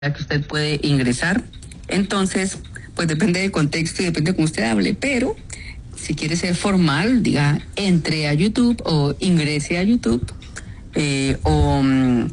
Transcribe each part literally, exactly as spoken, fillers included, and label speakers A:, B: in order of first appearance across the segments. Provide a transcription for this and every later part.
A: que usted puede ingresar. Entonces, pues depende del contexto y depende de cómo usted hable, pero si quiere ser formal, diga, entre a YouTube o ingrese a YouTube, eh, o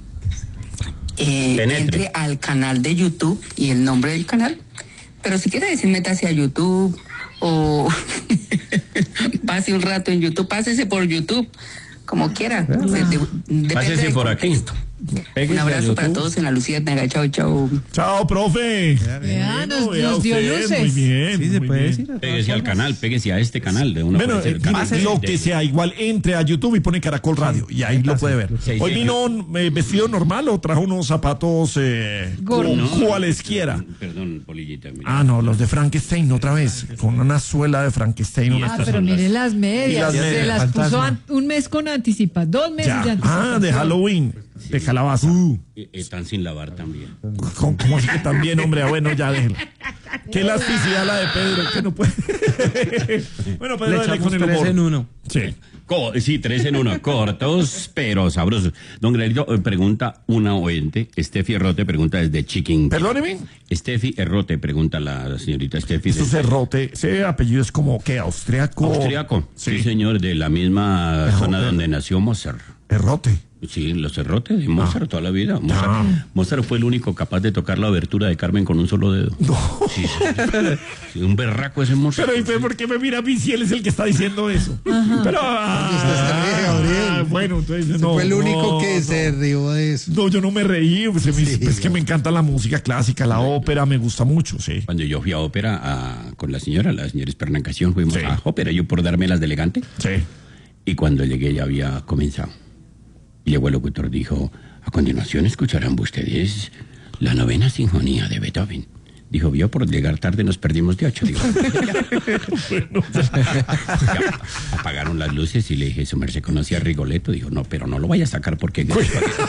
A: eh, entre al canal de YouTube y el nombre del canal. Pero si quiere decir métase a YouTube o pase un rato en YouTube, pásese por YouTube, como quiera. Ah, de, de,
B: pásese por
A: contexto.
B: Aquí.
A: Pégase un abrazo para todos en la Luciérnaga. Chao, chao.
C: Chao, profe.
D: Ya, nos, nos dio luces.
C: Muy bien.
B: Sí, se
C: muy
B: puede
C: bien.
B: decir. Pégase al canal, pégase a este canal. De uno
C: bueno, eh, pase lo
B: de...
C: que sea, igual entre a YouTube y pone Caracol Radio y ahí lo puede ver. Sí, Hoy sí, vino yo... eh, vestido normal o trajo unos zapatos eh,
B: no,
C: cualesquiera.
B: Perdón, Polillita.
C: Ah, no, los de Frankenstein otra vez, con una suela de Frankenstein.
D: Ah,
C: unas
D: pero mire las medias,
C: las
D: se las puso an, un mes con anticipa, dos meses
C: ya.
D: de anticipación.
C: Ah, de Halloween. Sí. De calabaza.
B: Uh. Están sin lavar también.
C: ¿Cómo, cómo así que también, hombre? Ah, bueno, ya déjelo. Qué elasticidad la de Pedro, que no puede. Bueno, Pedro,
E: le echamos tres en uno.
C: Sí.
B: Co sí, tres en uno. Cortos, pero sabrosos. Don Grelito eh, pregunta una oyente. Steffi Errote pregunta desde Chiquín.
C: Perdóneme.
B: Steffi Errote pregunta la señorita Steffi.
C: Eso es Errote. Ese apellido es como, ¿qué? ¿Austriaco?
B: Austriaco. Sí,
C: sí
B: señor, de la misma
C: Errote.
B: Zona donde nació Mozart.
C: Errote.
B: Sí, los Errotes de Mozart ah. toda la vida. Mozart,
C: ah.
B: Mozart fue el único capaz de tocar la obertura de Carmen con un solo dedo.
C: No.
B: Sí, sí. Sí, un berraco ese Mozart.
C: Pero, ¿y por qué me mira a mí si él es el que está diciendo eso? Ajá. Pero, ah, ah, bueno, entonces no.
E: Fue el único
C: no,
E: que
C: no.
E: se rió de eso.
C: No, yo no me reí. Pues, sí, es no. que me encanta la música clásica, la ópera, me gusta mucho, sí.
B: Cuando yo fui a ópera a, con la señora, la señora Espernacación, fuimos sí. a ópera, yo por darme las de elegante.
C: Sí.
B: Y cuando llegué ya había comenzado. Y luego el locutor dijo, a continuación escucharán ustedes la novena sinfonía de Beethoven. Dijo, vio, por llegar tarde nos perdimos de ocho. Digo, bueno, ya, apagaron las luces y le dije, su merced conocía a Rigoletto. Dijo, no, pero no lo vaya a sacar porque...
C: no,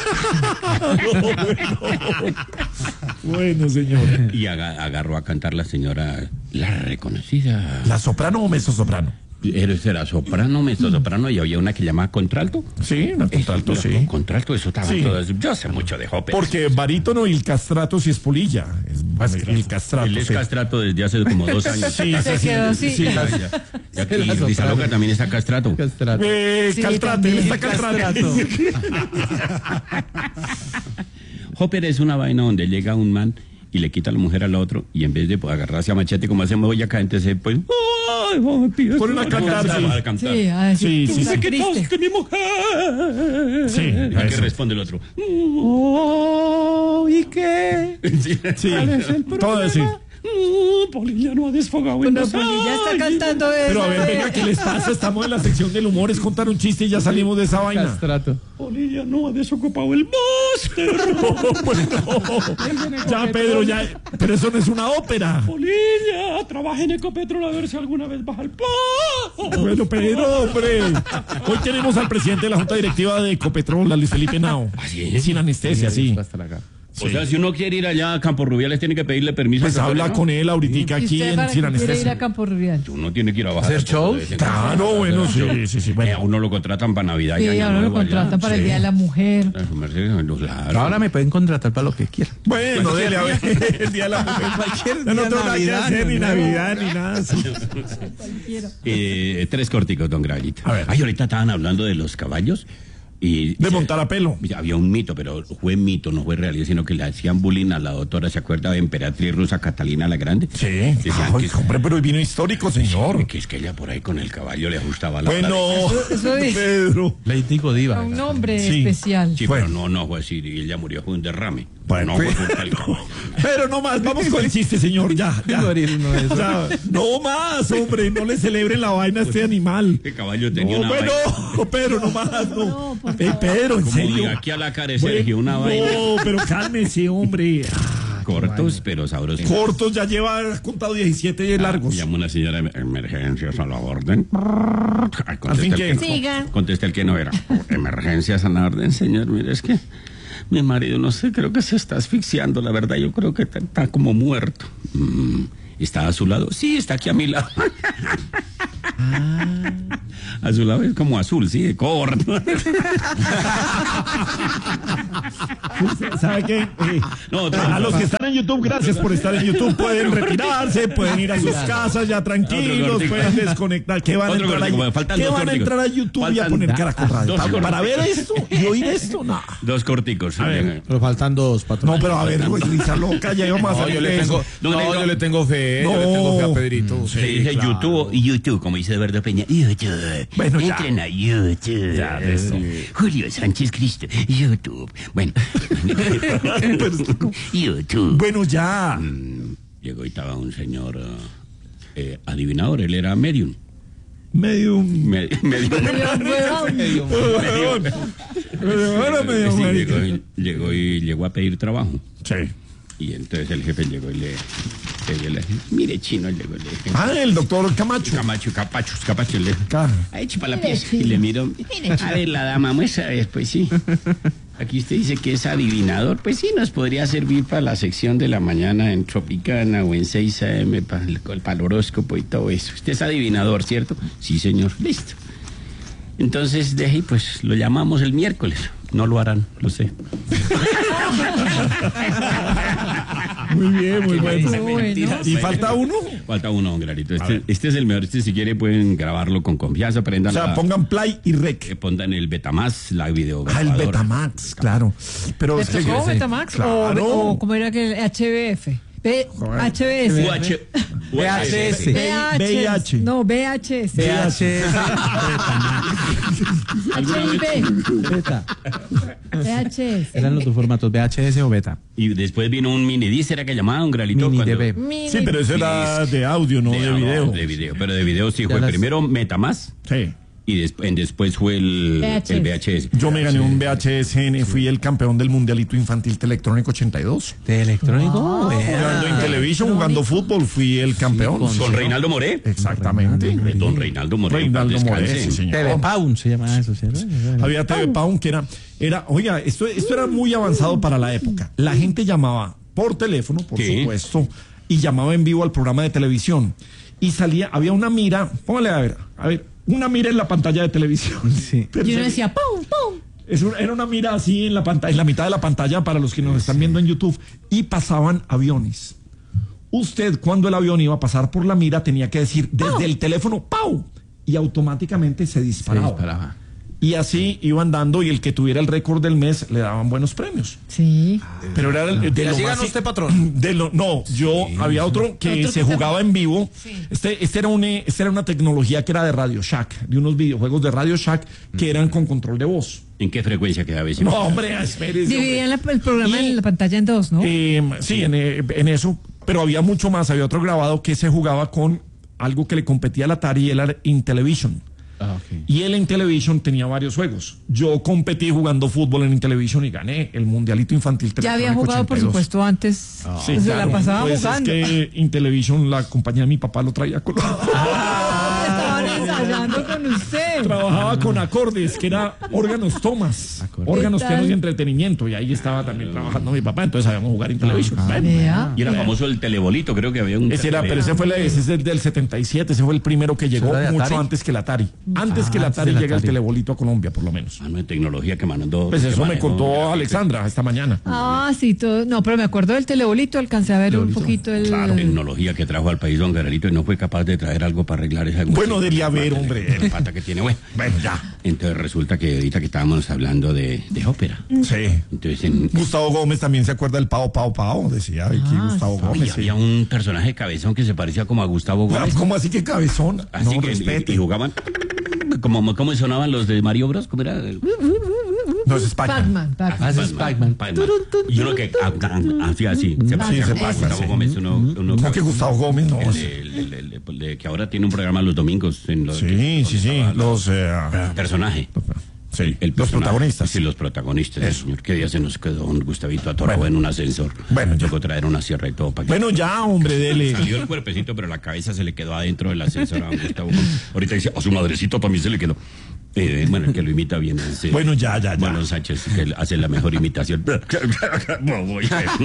C: bueno. Bueno, señor.
B: Y ag agarró a cantar la señora, la reconocida...
C: ¿La soprano o mezzosoprano?
B: Era soprano, mezzosoprano, y había una que llamaba contralto.
C: Sí, una contralto,
B: eso,
C: sí.
B: Contralto, eso estaba
C: sí.
B: todo. Yo sé mucho de ópera.
C: Porque barítono y el castrato sí es polilla. Es, el castrato.
B: Él es
C: sí.
B: castrato desde hace como dos años.
C: Sí,
D: se
C: sí,
D: quedó
C: sí.
D: así.
C: sí,
B: ya, ya, ya, y Rizaloca también está castrato.
E: Castrato.
C: Eh,
D: sí,
C: caltrate, está castrato.
B: Ópera es una vaina donde llega un man y le quita a la mujer al otro, y en vez de pues, agarrarse a machete como hacemos hoy acá, entonces pues ¡ay, oh,
C: ponen a cantar! Sí,
B: a cantar.
D: Sí, a
C: sí, sí, sí.
B: ¿Qué toste, mi mujer?
C: Sí,
B: ¿y qué responde el otro?
E: Oh, ¿y qué?
B: Sí,
C: sí.
E: ¿Cuál es el problema?
C: Todo así.
B: Uh, Polilla no ha desfogado.
D: Bueno, Polilla está cantando eso.
C: Pero a ver, venga, ¿qué les pasa? Estamos en la sección del humor, es contar un chiste y ya salimos de esa vaina.
E: Castrato.
B: Polilla no ha desocupado el máster.
C: No, pues no. Ya, Pedro, ya. Pero eso no es una ópera.
B: Polilla, trabaja en Ecopetrol a ver si alguna vez baja el pan.
C: Bueno, Pedro, hombre. Hoy tenemos al presidente de la Junta Directiva de Ecopetrol, a Luis Felipe Nao.
B: ¿Así es?
C: Sin anestesia, sí.
B: O sea, si uno quiere ir allá a Campo Rubiales, tiene que pedirle permiso.
C: Pues habla
B: ¿no?
C: con él ahorita aquí en Sin
D: Anestesia. ¿Quiere ir a Campo Rubial?
B: Uno tiene que ir a bajar.
E: ¿Hacer shows?
C: Claro, bueno, sí, sí, sí. Bueno.
B: Eh, a uno lo contratan para Navidad.
D: Sí,
B: y
D: a uno lo contratan
B: allá.
D: para
C: sí.
D: el Día de la Mujer.
B: Claro.
E: Ahora me pueden contratar para lo que quieran.
C: Bueno, dele a ver, el Día de la Mujer.
E: Cualquier
C: No, no
E: día,
C: tengo nada que
E: Navidad,
C: hacer,
E: no,
C: ni
E: no.
C: Navidad, ni nada. Sí.
B: eh, tres corticos, don Gralito.
C: A ver.
B: Ay, ahorita estaban hablando de los caballos. Y,
C: De montar a pelo.
B: Había un mito, pero fue mito, no fue realidad, sino que le hacían bullying a la doctora, ¿se acuerda de emperatriz rusa Catalina la Grande?
C: Sí.
B: Decían
C: Ay,
B: que,
C: hombre, pero vino histórico, señor.
B: que es que ella por ahí con el caballo le ajustaba la
C: Bueno,
D: Eso- eso es-
C: Pedro.
E: Lady Godiva.
D: A un hombre
C: Sí.
D: especial.
B: Sí,
C: Bueno.
B: pero no, no fue así, y ella murió con un derrame.
C: Bueno,
B: no
C: pues,
B: fue culpa del caballo.
C: Pero no más, vamos con el chiste, señor, ya, ya.
E: Morir uno de esos.
C: Ya, no más, hombre, no le celebren la vaina a este animal.
B: El caballo tenía
C: No,
B: una
C: bueno,
B: vaina.
C: Pedro, no más, no.
D: No, por
C: Eh, Pedro, en
B: Como
C: serio.
B: diga, aquí a la cara de
C: Bueno,
B: Sergio, una vaina.
C: No, pero cálmese, hombre. Ah,
B: Cortos, pero sabrosos.
C: cortos, ya lleva contado diecisiete largos.
B: Llama una señora de emergencias a la orden. Ay,
C: Al fin
B: contesta
C: que-
B: el que,
D: Siga.
B: contesta el que no era. Emergencias a la orden, señor. Mire, es que mi marido, no sé, creo que se está asfixiando. La verdad, yo creo que está, está como muerto. Mm, ¿está a su lado? Sí, está aquí a mi lado. A su lado es como azul, sí, corto.
C: ¿Sabe qué? Eh,
B: No, otro-
C: a los que están en YouTube, gracias por estar en YouTube. Pueden retirarse, pueden ir a sus casas ya tranquilos,
B: cortico.
C: pueden desconectar. ¿Qué van a
B: Otro
C: entrar,
B: cortico,
C: ahí?
B: faltan
C: ¿Qué
B: dos
C: van a
B: corticos.
C: entrar a YouTube y a
B: Faltan
C: poner Caracol Radio?
B: dos
C: Para, para ver
B: corticos.
C: esto y oír esto, no.
B: Dos corticos.
C: A ver.
E: Pero faltan dos, patrón.
C: No, pero a ver, güey, Lisa loca, ya íbamos a
E: No,
C: salir
E: yo
C: de
E: le
C: eso.
E: tengo,
B: No,
E: no,
B: no,
E: yo le tengo fe,
C: No.
E: yo le tengo fe a Pedrito.
B: Se dice
E: claro.
B: YouTube y YouTube, como dice Eduardo Peña. YouTube.
C: Bueno, ya.
B: Entren a YouTube.
C: Ya, de eso.
B: Julio Sánchez Cristo. YouTube. Bueno. YouTube.
C: Bueno, ya.
B: Mm, Llegó y estaba un señor uh, eh, adivinador. Él era medium.
C: Medio.
B: Me- medium.
E: Medio-
C: Bueno, medio.
B: Sí,
C: marica.
B: llegó, y, llegó y llegó a pedir trabajo.
C: Sí.
B: Y entonces el jefe llegó y le, le, le mire, chino, llegó y le dije,
C: Ah, el doctor Camacho.
B: Camacho, Capachos, Capachos, le
C: Claro.
B: ha hecho para la pieza. Y le miro, a ver, la dama, muestra, a ver, pues sí. Aquí usted dice que es adivinador, pues sí, nos podría servir para la sección de la mañana en Tropicana o en seis a eme, para el, para el horóscopo y todo eso. Usted es adivinador, ¿cierto? Sí, señor, listo. Entonces, deje, pues lo llamamos el miércoles. No lo harán, lo sé.
C: Muy bien, muy bueno.
D: Muy bueno.
C: ¿Y falta uno?
B: Falta uno, don Clarito.
C: A
B: Este,
C: ver.
B: este es el mejor. Este, si quiere, pueden grabarlo con confianza.
C: O
B: Prendan
C: sea,
B: la,
C: pongan play y
B: eh,
C: rec.
B: pongan el Betamax, la video.
C: Ah, el Betamax, claro. Pero
D: ¿Le
C: es que-
D: tocó Betamax
C: Claro.
D: o, o cómo era que el H B F? B- H B S.
B: U H
E: V H S.
C: V I H.
D: No, V H S.
E: V H S.
B: ¿Alguna
D: H I B.
E: Beta.
D: V H S.
E: Eran los dos formatos, V H S o beta.
B: Y después vino un mini disc, era que llamaban un gralito.
E: Mini
B: cuando-
E: D B.
D: Mini-
C: Sí, pero eso era de audio, no de,
B: no,
C: video.
B: De video, pero de video sí
E: Ya
B: fue
E: las-
B: primero Metamax
C: Sí.
B: y después, después fue el
D: V H S.
B: el V H S.
C: Yo me gané un V H S N, fui el campeón del Mundialito Infantil Electrónico ochenta y dos.
E: ¿De electrónico?
C: Jugando en televisión, jugando fútbol, fui el campeón.
E: con-
B: Con Reinaldo Moré.
C: Exactamente.
B: Don Reinaldo Moré.
C: Reinaldo
B: en paz
C: Moré,
B: descanse.
C: sí, señor.
E: Telepaun se llama eso, ¿cierto?
C: Había T V Pound que era, era, oiga, esto, esto era muy avanzado para la época. La gente llamaba por teléfono, por
B: Sí.
C: supuesto, y llamaba en vivo al programa de televisión. Y salía, había una mira, póngale a ver, a ver, una mira en la pantalla de televisión.
E: Sí.
C: Pero
D: Y uno
C: se-
D: decía, ¡pum, pum!
C: es un- era una mira así en la pantalla, en la mitad de la pantalla para los que nos están viendo en YouTube, y pasaban aviones. Usted, cuando el avión iba a pasar por la mira, tenía que decir desde el teléfono ¡pau! Y automáticamente se
E: Se
C: disparaba.
E: disparaba.
C: Y así iban dando, y el que tuviera el récord del mes le daban buenos premios.
D: Sí.
C: Pero era el- de
E: ¿Y
C: lo
E: así
C: más-
E: ganó usted, patrón?
C: De lo, no, yo había otro que
D: Otro
C: se
D: que se-
C: jugaba en vivo.
D: Sí.
C: Este, este era un, eh, este era una tecnología que era de Radio Shack, de unos videojuegos de Radio Shack que eran con control de voz.
B: ¿En qué frecuencia quedaba ese?
C: No, hombre, espérese.
D: Dividían
C: hombre.
D: la- el programa
C: Y-
D: en la pantalla en dos, ¿no?
C: Eh, sí, en, eh, en eso, pero había mucho más. Había otro grabado que se jugaba con algo que le competía al Atari, y él era Intellivision.
E: Ah, ok.
C: Y él en Intellivision tenía varios juegos. Yo competí jugando fútbol en Intellivision y gané el Mundialito Infantil.
D: Ya había
C: Electrónico
D: jugado, por
C: ochenta y dos.
D: supuesto, antes.
C: Sí,
D: se
C: claro.
D: la pasaba
C: Pues
D: jugando.
C: Es que Intellivision, la compañía de mi papá, lo traía con...
D: Estaban ensayando con usted.
C: Trabajaba con acordes, que era órganos tomas,
E: Acordes.
C: órganos,
D: ¿Qué tal?
C: pianos y entretenimiento. Y ahí estaba también trabajando mi papá, entonces sabíamos jugar Intellivision. Bueno,
D: Vea.
B: Y era famoso el telebolito, creo que había un.
C: ese era, pero ese fue, la- ese es el del setenta y siete, ese fue el primero que llegó
E: era de
C: mucho
E: Atari?
C: antes que el Atari. Antes
E: Ah,
C: que el
E: antes
C: Atari
E: del
C: llega el
E: Atari.
C: telebolito a Colombia, por lo menos.
B: Ah, no, de tecnología que mandó.
C: Pues
B: que
C: eso me
B: manejó
C: contó
B: Garalito.
C: Alexandra esta mañana.
D: Ah, sí, todo. No, pero me acuerdo del telebolito, alcancé a ver un
E: Telebolito.
D: poquito el.
B: Claro, tecnología que trajo al país don Garalito y no fue capaz de traer algo para arreglar esa.
C: Bueno, debía haber,
B: pata-
C: hombre.
B: la pata que tiene, bueno.
C: Bueno, ya.
B: Entonces resulta que ahorita que estábamos hablando de, de ópera.
C: Sí.
B: Entonces en,
C: Gustavo Gómez también se acuerda del Pao Pao Pao, decía aquí
D: Ah,
C: Gustavo
B: Ay,
C: Gómez. sí.
B: había un personaje cabezón que se parecía como a Gustavo
C: Ah,
B: Gómez.
C: ¿Cómo así que cabezón?
B: Así
C: no,
B: que y-
C: respete.
B: y, jugaban como cómo sonaban los de Mario Bros, ¿cómo era?
C: No, ese es Pac-Man.
D: Pac-Man, Pac-Man.
E: Ah, ese es Pac-Man.
B: Pac-Man. Y uno que ah, ah, hacía así. Se parecía
C: se
B: a
C: Pac-Man,
B: Gustavo
C: sí.
B: Gómez, uno, uno
C: ¿Cómo que Gustavo Gómez? No.
B: el de- el de- el de- el de- que ahora tiene un programa los domingos en los
C: Sí, sí, sí. Los, eh,
B: personaje.
C: sí,
B: El
C: los
B: personaje.
C: protagonistas.
B: Sí, los protagonistas,
C: Eso.
B: señor. Que día se nos quedó un Gustavito atorado
C: Bueno.
B: en un ascensor.
C: Bueno, ya.
B: Tocó traer una sierra y todo para que
C: Bueno, ya, hombre, dele.
B: salió el cuerpecito, pero la cabeza se le quedó adentro del ascensor a don Gustavo. Ahorita dice, a su madrecito también se le quedó. Eh, bueno, el que lo imita bien es, eh,
C: Bueno, ya, ya, ya.
B: Manuel Sánchez, que hace la mejor imitación.
C: Bueno,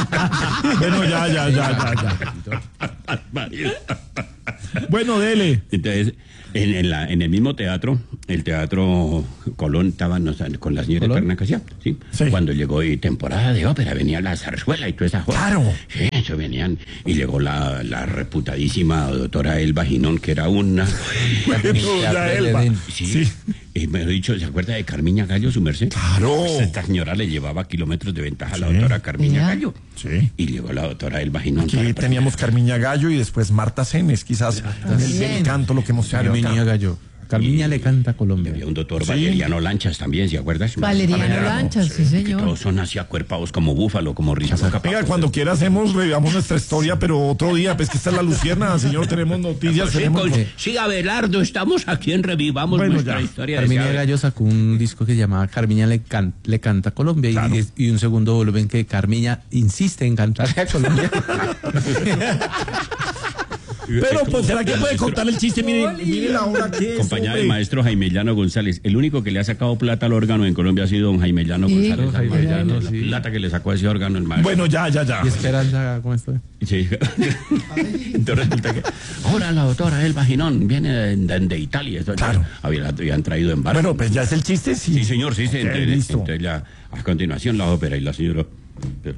C: ya, ya, ya, ya, ya. Bueno, dele.
B: Entonces, En, en, la, en el mismo teatro, el Teatro Colón, estaban o sea, con la señora
C: ¿Colón?
B: Eterna Casía, ¿sí?
C: Sí.
B: Cuando llegó y temporada de ópera, venía la zarzuela y toda esa joda.
C: Claro.
B: Sí, eso venían. Y llegó la, la reputadísima doctora Elba Ginón, que era una...
C: Doña Elba.
B: Sí.
C: Sí.
B: Y me he dicho, ¿se acuerda de Carmiña Gallo, su merced?
C: Claro.
B: Pues esta señora le llevaba kilómetros de ventaja a la
C: Sí.
B: doctora Carmiña
D: Mira.
B: Gallo.
C: Sí.
B: Y llegó la doctora Elba Ginón.
C: Aquí
B: para-
C: teníamos Carmiña Gallo y después Marta Cenes, quizás el del canto, lo que hemos tenido acá.
E: Carmiña Gallo. Carmiña le canta a Colombia.
B: Había un doctor
C: Sí.
B: Valeriano Lanchas también, ¿se acuerdas?
D: Valeriano
C: Valeriano,
D: Lanchas, sí,
B: Que
D: señor.
B: todos son así acuerpados como búfalo, como rizos.
C: Venga, cuando quiera hacemos, revivamos nuestra historia, pero otro día, pues que esta es la Lucierna, señor, tenemos noticias, tenemos...
B: Sí, Abelardo, estamos aquí en Revivamos
C: Bueno,
B: nuestra
C: ya.
B: historia. de
E: Carmiña
B: Abe-
E: Gallo sacó un disco que se llamaba Carmiña le, can- le canta a Colombia y-
C: Claro.
E: y, y un segundo volumen que Carmiña insiste en cantarle a Colombia.
C: Pero, pues, ¿será que puede contar el chiste? Mire, mire la hora que es,
B: Acompañada del
C: hombre.
B: maestro Jaime Llano González. El único que le ha sacado plata al órgano en Colombia ha sido don Jaime Llano
D: Sí.
B: González.
E: Don Jaime
B: La-
E: Llano,
B: la
E: sí.
B: plata que le sacó a ese órgano el maestro.
C: Bueno, ya, ya, ya.
E: Y Esperanza, ¿cómo estoy?
B: Sí. Entonces resulta que ahora la doctora Elba Ginón viene de, de- de Italia. Eso ya
C: Claro.
B: había- habían traído en barco.
C: Bueno, pues ya es el chiste, sí.
B: Sí, señor, sí, sí.
C: Ok,
B: Entonces,
C: listo.
B: entonces ya, a continuación la ópera y la señora... pero-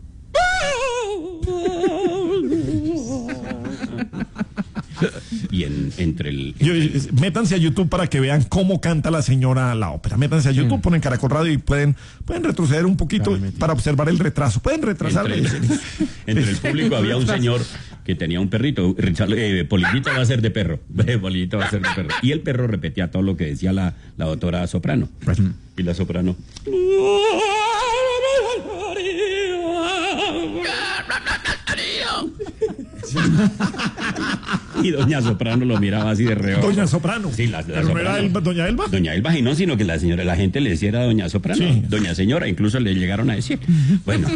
B: Y en, entre el...
C: Yo- es- métanse a YouTube para que vean cómo canta la señora la ópera. Métanse a YouTube, ponen Caracol Radio y pueden, pueden retroceder un poquito
E: Claro, metí.
C: para observar el retraso. Pueden retrasar.
B: Entre, entre el público había un señor que tenía un perrito. Eh, Polillito va a ser de perro. Eh, Polillito va a ser de perro. Y el perro repetía todo lo que decía la, la doctora soprano. Y la soprano. Y doña Soprano lo miraba así de reojo.
C: Doña Soprano.
B: Sí, la, la
C: Pero no era
B: Soprano.
C: Elba- Doña Elba.
B: Doña Elba, y no, sino que la señora, la gente le decía era Doña Soprano,
C: Sí.
B: Doña Señora, incluso le llegaron a decir. Bueno.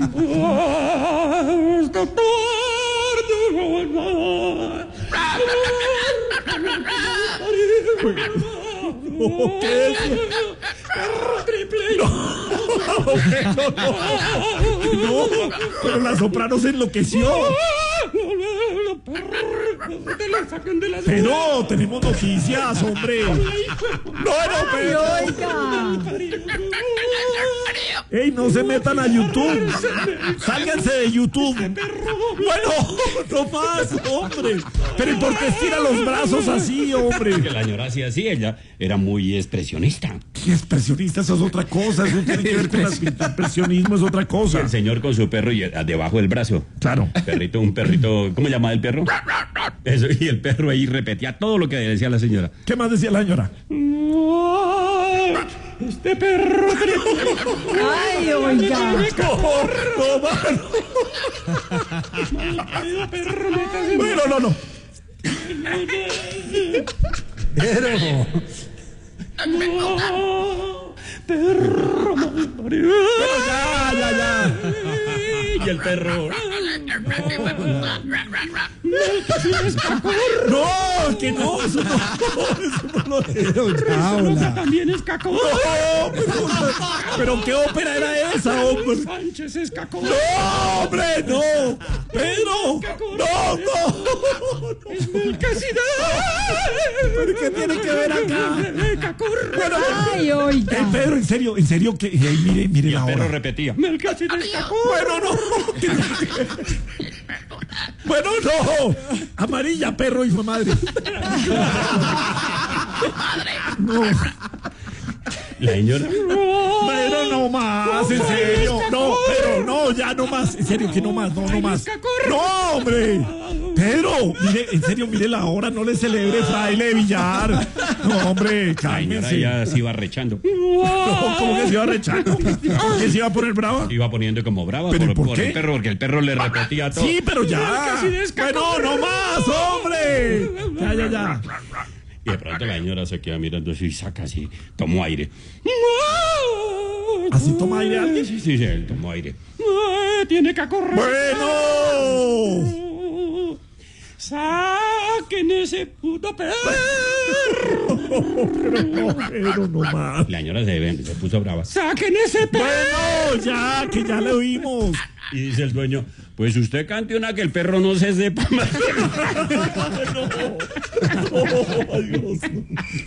C: ¿Qué es? No, no, pero la soprano se enloqueció. Pero tenemos noticias, hombre. No, no, pero.
D: Oiga.
C: Ey, no se metan a YouTube. Sálganse de YouTube. Bueno, no más, hombre. Pero ¿y por qué estira los brazos así, hombre?
B: Que la señora hacía así, ella era muy expresionista.
C: ¿Qué expresionista? Eso es otra cosa. Eso tiene que ver con el expresionismo, es otra
B: Y
C: cosa.
B: el señor con su perro y eh, debajo del brazo.
C: Claro.
B: Perrito, un perrito, ¿cómo se llama el perro? Eso, y el perro ahí repetía todo lo que decía la señora.
C: ¿Qué más decía la señora?
B: Este perro.
D: Ay, oiga.
C: No, mano. Bueno, no, no.
E: Pero...
B: Perro malparido.
C: Bueno, ya, ya, ya.
B: Y el perro.
C: No, que no, eso no, eso no lo es.
B: También es cacón.
C: No, pero, pero ¿qué ópera era esa, hombre?
B: Sánchez es cacón.
C: No, hombre, no. Pedro, no, no. ¿Pero qué tiene que ver acá? Bueno,
D: Ay, oiga.
C: eh, Pedro, en serio, en serio, que eh, mire, mire
B: Y el
C: la
B: perro
C: hora.
B: repetía.
C: Bueno, no. Bueno, no. Amarilla, perro, hijo de madre. No.
B: La señora.
C: Pero no más, en serio. No, pero no, ya no más. En serio, que no más, no, no más. No, hombre. Pedro, mire, en serio, mire la hora, no le celebre fraile de billar. No, hombre,
B: La señora
C: cálmense.
B: ya se iba rechando.
C: No, ¿cómo que se iba rechando? ¿Por qué se iba a poner brava?
B: Iba poniendo como brava
C: ¿Pero
B: por,
C: por
B: por
C: qué?
B: el perro, porque el perro le repetía todo.
C: Sí, pero ya. Bueno, no más, hombre. Ya, ya, ya.
B: Y de pronto la señora se queda mirando así y saca así, tomó aire.
C: ¿Así toma aire alguien?
B: Sí, sí, sí, él tomó aire. Tiene que correr.
C: Bueno.
B: Sa- saquen ese puto perro.
C: Pero no, pero no más.
B: La señora se, se puso brava. ¡Saquen ese perro!
C: Bueno, ya, que ya le oímos.
B: Y dice el dueño, pues usted cante una que el perro no se sepa más.
C: No, no, Dios.